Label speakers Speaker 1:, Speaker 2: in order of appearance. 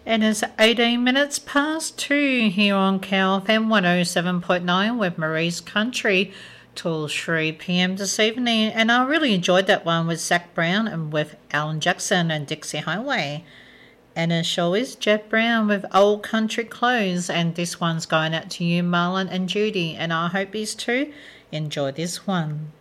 Speaker 1: And it's 18 minutes past 2 here on KLFM 107.9 with Marie's Country till 3 p.m. this evening. And I really enjoyed that one with Zac Brown and with Alan Jackson and Dixie Highway. And the show is Jet Brown with Old Country Clothes. And this one's going out to you, Marlon and Judy. And I hope these two enjoy this one.